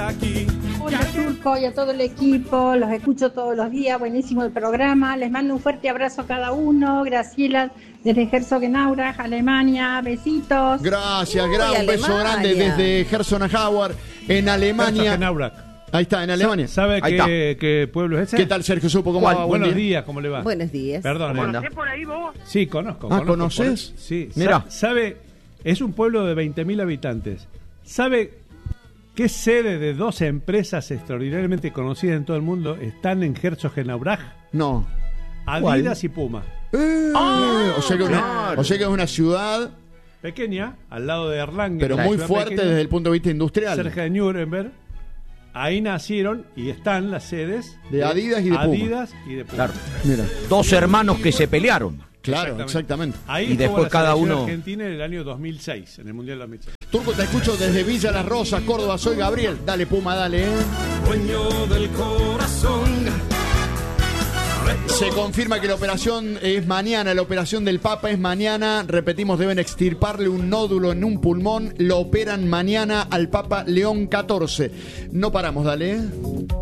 aquí. Hola Turco y a todo el equipo, los escucho todos los días, buenísimo el programa, les mando un fuerte abrazo a cada uno, Graciela desde Herzogenaurach, Alemania, besitos. Gracias, un beso Alemania. grande desde Herzogenaurach, en Alemania. Ahí está, en Alemania. ¿Sabe qué pueblo es ese? ¿Qué tal, Sergio Supo? ¿Cómo va? Buenos días, ¿cómo le va? Buenos días. Perdón. ¿Conocés por ahí vos? Sí, conozco. ¿Conoces? Sí. Mirá. ¿Sabe? Es un pueblo de 20.000 habitantes. ¿Sabe qué sede de dos empresas extraordinariamente conocidas en todo el mundo están en Herzogenaurach? No. Adidas y Puma. O sea que es una ciudad pequeña, al lado de Erlangen. pero muy fuerte pequeña, desde el punto de vista industrial. cerca de Nuremberg. Ahí nacieron y están las sedes de Adidas y de Puma. Adidas y de Puma. Claro. Mira. Dos hermanos que se pelearon. Claro, exactamente. Ahí y después cada uno. Argentina en el año 2006, en el Mundial 2006. Turco, te escucho desde Villa Las Rosas, Córdoba. Soy Gabriel. Dale, Puma, dale. Dueño del corazón. Se confirma que la operación es mañana. La operación del Papa es mañana. Repetimos, deben extirparle un nódulo en un pulmón. Lo operan mañana al Papa León XIV. No paramos, dale.